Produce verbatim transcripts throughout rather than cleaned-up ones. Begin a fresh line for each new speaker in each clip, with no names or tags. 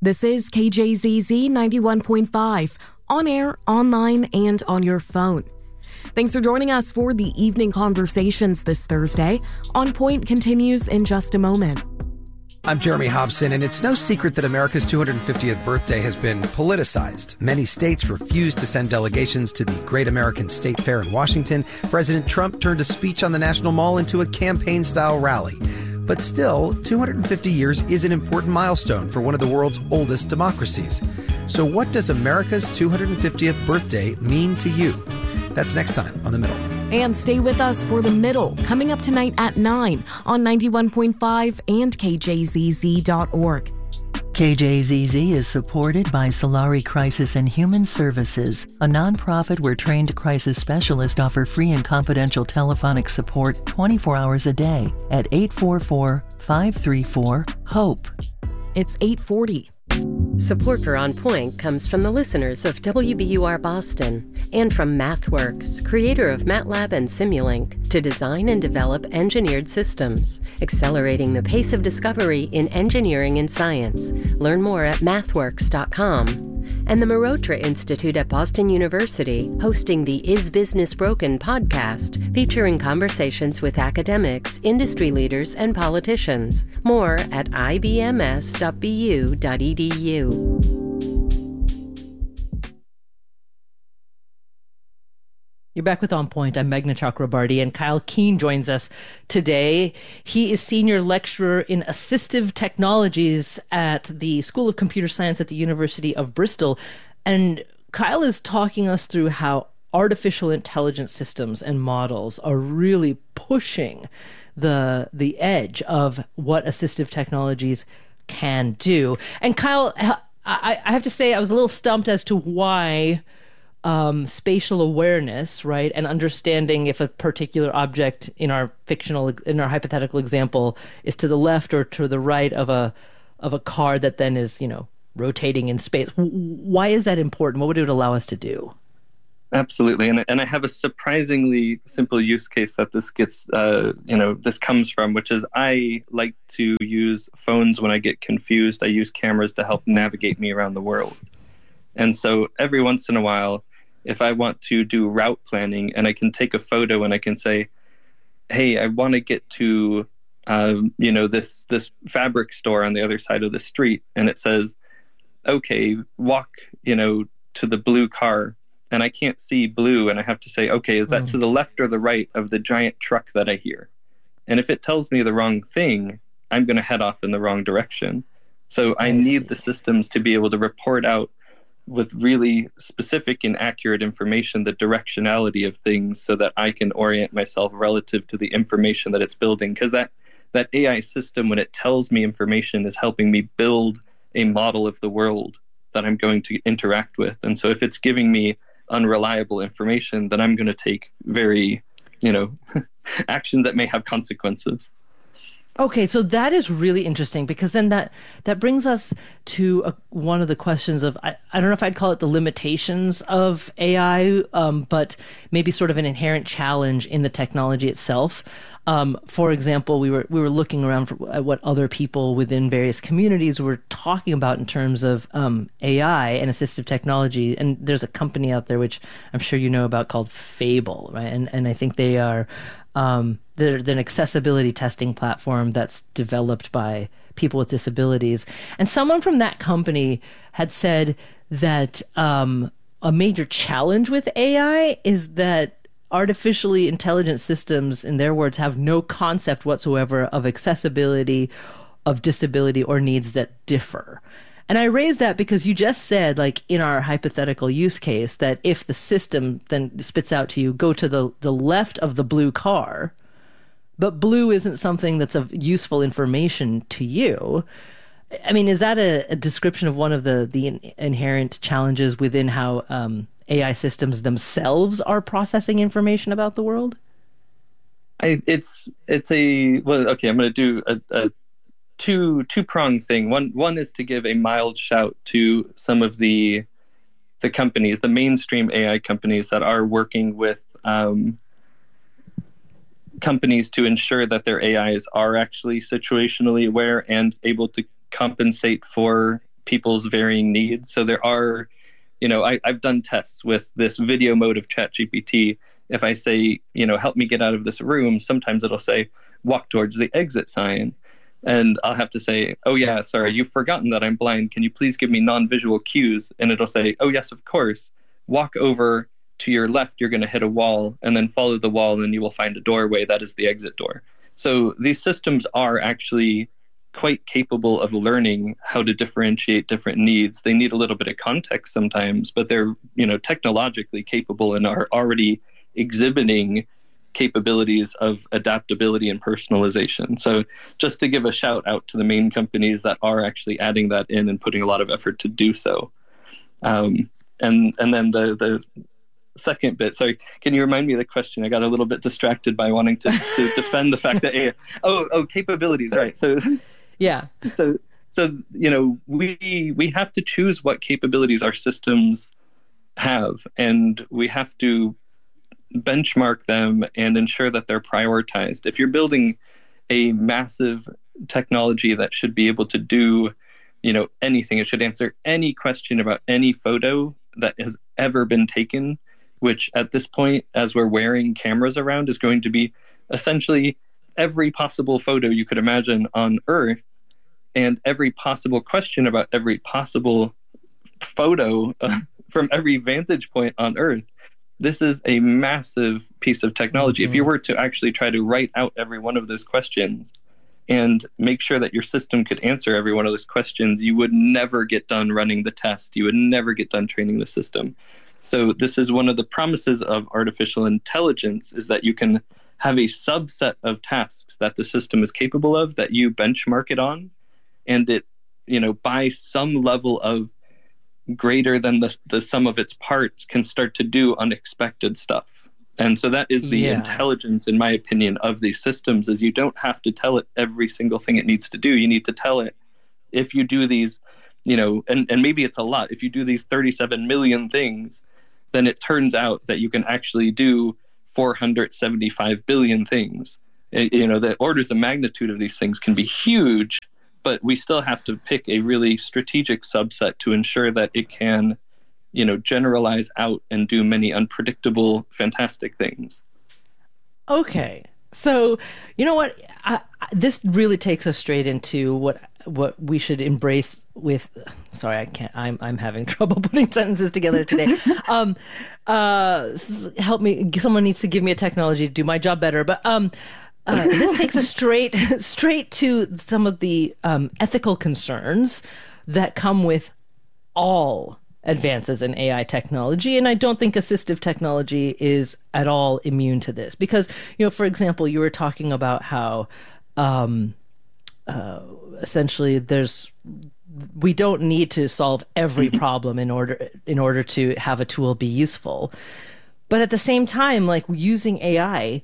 This is K J Z Z ninety-one point five, on air, online, and on your phone. Thanks for joining us for the evening conversations this Thursday. On Point continues in just a moment.
I'm Jeremy Hobson, and it's no secret that America's two hundred fiftieth birthday has been politicized. Many states refused to send delegations to the Great American State Fair in Washington. President Trump turned a speech on the National Mall into a campaign-style rally. But still, two hundred fifty years is an important milestone for one of the world's oldest democracies. So what does America's two hundred fiftieth birthday mean to you? That's next time on The Middle.
And stay with us for The Middle, coming up tonight at nine on ninety-one point five and K J Z Z dot org.
K J Z Z is supported by Solari Crisis and Human Services, a nonprofit where trained crisis specialists offer free and confidential telephonic support twenty-four hours a day at eight four four, five three four, HOPE.
It's eight forty.
Support for On Point comes from the listeners of W B U R Boston and from MathWorks, creator of MATLAB and Simulink, to design and develop engineered systems, accelerating the pace of discovery in engineering and science. Learn more at mathworks dot com. And the Marotra Institute at Boston University, hosting the Is Business Broken podcast, featuring conversations with academics, industry leaders, and politicians. More at I B M S dot B U dot E D U.
You're back with On Point. I'm Meghna Chakrabarty, and Kyle Keene joins us today. He is senior lecturer in assistive technologies at the School of Computer Science at the University of Bristol. And Kyle is talking us through how artificial intelligence systems and models are really pushing the the edge of what assistive technologies can do. And Kyle, I, I have to say I was a little stumped as to why Um, spatial awareness, right, and understanding if a particular object in our fictional, in our hypothetical example, is to the left or to the right of a of a car that then is, you know, rotating in space. Why is that important? What would it allow us to do?
Absolutely, and and I have a surprisingly simple use case that this gets, uh, you know, this comes from, which is I like to use phones when I get confused. I use cameras to help navigate me around the world, and so every once in a while, if I want to do route planning and I can take a photo and I can say, hey, I want to get to, um, you know, this this fabric store on the other side of the street. And it says, okay, walk, you know, to the blue car. And I can't see blue. And I have to say, okay, is that mm. to the left or the right of the giant truck that I hear? And if it tells me the wrong thing, I'm going to head off in the wrong direction. So I, I need see. the systems to be able to report out with really specific and accurate information, the directionality of things, so that I can orient myself relative to the information that it's building. Because that, that A I system, when it tells me information, is helping me build a model of the world that I'm going to interact with. And so if it's giving me unreliable information, then I'm going to take very, you know, actions that may have consequences.
Okay, so that is really interesting, because then that that brings us to a, one of the questions of, I, I don't know if I'd call it the limitations of A I, um, but maybe sort of an inherent challenge in the technology itself. Um, for example, we were we were looking around for, at what other people within various communities were talking about in terms of um, A I and assistive technology. And there's a company out there, which I'm sure you know about, called Fable, right? And and I think they are um, they're, they're an accessibility testing platform that's developed by people with disabilities. And someone from that company had said that um, a major challenge with A I is that artificially intelligent systems, in their words, have no concept whatsoever of accessibility, of disability, or needs that differ. And I raise that because you just said, like in our hypothetical use case, that if the system then spits out to you, go to the, the left of the blue car, but blue isn't something that's of useful information to you. I mean, is that a, a description of one of the, the in, inherent challenges within how um, A I systems themselves are processing information about the world?
I, it's it's a well, okay. I'm going to do a, a two two pronged thing. One one is to give a mild shout to some of the the companies, the mainstream A I companies that are working with um, companies to ensure that their A Is are actually situationally aware and able to compensate for people's varying needs. So there are, you know, I, I've done tests with this video mode of ChatGPT. If I say, you know, help me get out of this room, sometimes it'll say, walk towards the exit sign. And I'll have to say, oh, yeah, sorry, you've forgotten that I'm blind. Can you please give me non-visual cues? And it'll say, oh, yes, of course. Walk over to your left, you're going to hit a wall, and then follow the wall, and you will find a doorway. That is the exit door. So these systems are actually quite capable of learning how to differentiate different needs. They need a little bit of context sometimes, but they're, you know, technologically capable and are already exhibiting capabilities of adaptability and personalization. So just to give a shout out to the main companies that are actually adding that in and putting a lot of effort to do so. Um, and and then the the second bit, sorry, can you remind me of the question? I got a little bit distracted by wanting to, to defend the fact that A I, oh oh capabilities, right? So
yeah,
so so you know we we have to choose what capabilities our systems have, and we have to benchmark them and ensure that they're prioritized. If you're building a massive technology that should be able to do, you know, anything, it should answer any question about any photo that has ever been taken, which at this point, as we're wearing cameras around, is going to be essentially every possible photo you could imagine on Earth, and every possible question about every possible photo uh, from every vantage point on Earth. This is a massive piece of technology. Mm-hmm. If you were to actually try to write out every one of those questions and make sure that your system could answer every one of those questions, you would never get done running the test. You would never get done training the system. So this is one of the promises of artificial intelligence, is that you can have a subset of tasks that the system is capable of that you benchmark it on, and it, you know, by some level of greater than the, the sum of its parts, can start to do unexpected stuff. And so that is the yeah. intelligence, in my opinion, of these systems, is you don't have to tell it every single thing it needs to do. You need to tell it, if you do these, you know, and, and maybe it's a lot, if you do these thirty-seven million things, then it turns out that you can actually do four hundred seventy-five billion things. You know, the orders of magnitude of these things can be huge, but we still have to pick a really strategic subset to ensure that it can, you know, generalize out and do many unpredictable, fantastic things.
Okay. So, you know what? I, I, this really takes us straight into what what we should embrace with. Sorry, I can't. I'm I'm having trouble putting sentences together today. um, uh, help me. Someone needs to give me a technology to do my job better. But um, uh, this takes us straight straight to some of the um, ethical concerns that come with all advances in A I technology. And I don't think assistive technology is at all immune to this. Because, you know, for example, you were talking about how um, uh, essentially there's we don't need to solve every problem in order in order to have a tool be useful. But at the same time, like using A I,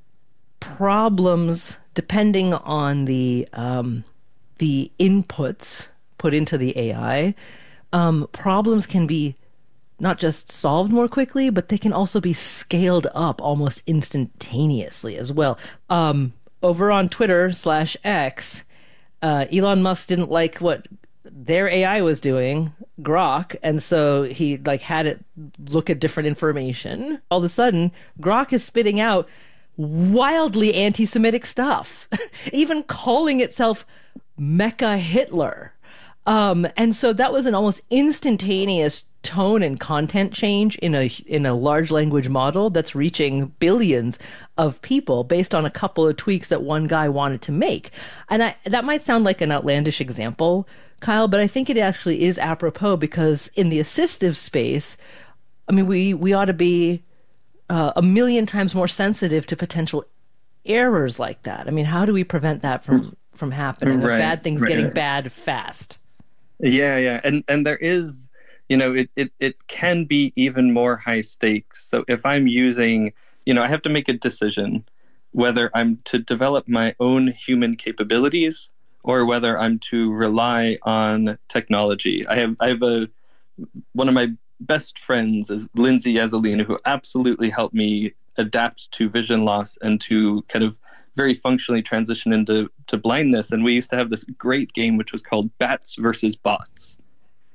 problems, depending on the um, the inputs put into the A I, Um, problems can be not just solved more quickly, but they can also be scaled up almost instantaneously as well. Um, over on Twitter slash X, uh, Elon Musk didn't like what their A I was doing, Grok, and so he like had it look at different information. All of a sudden, Grok is spitting out wildly anti-Semitic stuff, even calling itself Mecha Hitler. Um, and so that was an almost instantaneous tone and content change in a in a large language model that's reaching billions of people based on a couple of tweaks that one guy wanted to make. And I, that might sound like an outlandish example, Kyle, but I think it actually is apropos, because in the assistive space, I mean, we, we ought to be uh, a million times more sensitive to potential errors like that. I mean, how do we prevent that from, from happening?
Right,
of bad things
right.
getting bad fast?
Yeah, yeah. And and there is, you know, it, it, it can be even more high stakes. So if I'm using, you know, I have to make a decision whether I'm to develop my own human capabilities or whether I'm to rely on technology. I have I have a one of my best friends is Lindsay Yazzolina, who absolutely helped me adapt to vision loss and to kind of very functionally transition into to blindness. And we used to have this great game which was called Bats versus Bots.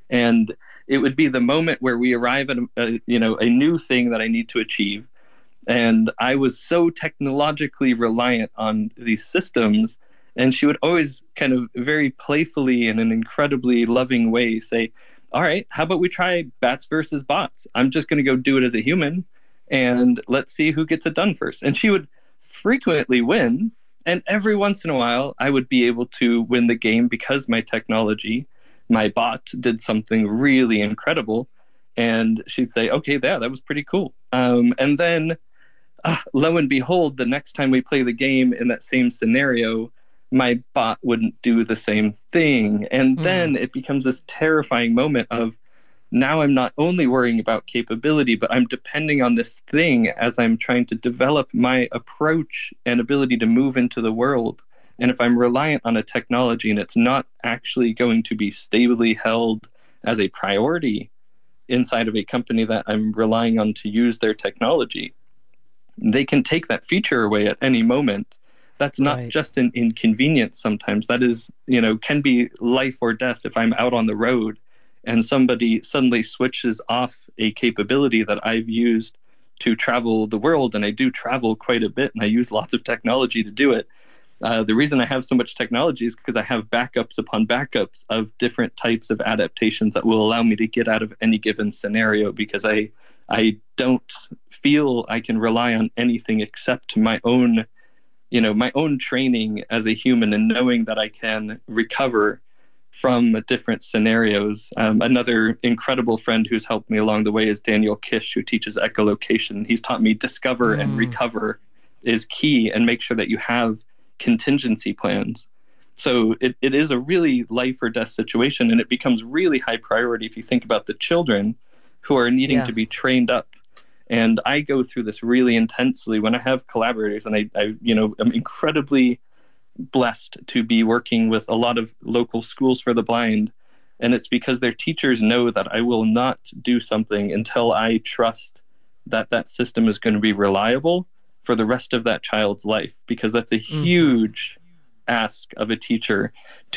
And it would be the moment where we arrive at a, a, you know, a new thing that I need to achieve. And I was so technologically reliant on these systems. And she would always kind of very playfully, in an incredibly loving way, say, all right, how about we try bats versus bots? I'm just going to go do it as a human, and let's see who gets it done first. And she would frequently win. And every once in a while, I would be able to win the game because my technology, my bot, did something really incredible. And she'd say, okay, yeah, that was pretty cool. Um, and then, uh, lo and behold, the next time we play the game in that same scenario, my bot wouldn't do the same thing. And mm. then it becomes this terrifying moment of, now I'm not only worrying about capability, but I'm depending on this thing as I'm trying to develop my approach and ability to move into the world. And if I'm reliant on a technology and it's not actually going to be stably held as a priority inside of a company that I'm relying on to use their technology, they can take that feature away at any moment. That's not right. just an inconvenience sometimes. That is, you know, can be life or death if I'm out on the road and somebody suddenly switches off a capability that I've used to travel the world. And I do travel quite a bit, and I use lots of technology to do it. Uh, the reason I have so much technology is because I have backups upon backups of different types of adaptations that will allow me to get out of any given scenario, because I I don't feel I can rely on anything except my own, you know, my own training as a human and knowing that I can recover from different scenarios. Um, another incredible friend who's helped me along the way is Daniel Kish, who teaches echolocation. He's taught me discover mm. and recover is key, and make sure that you have contingency plans. So it, it is a really life or death situation, and it becomes really high priority if you think about the children who are needing yeah. to be trained up. And I go through this really intensely when I have collaborators, and I, I you know, am incredibly blessed to be working with a lot of local schools for the blind. And it's because their teachers know that I will not do something until I trust that that system is going to be reliable for the rest of that child's life, because that's a huge mm-hmm. ask of a teacher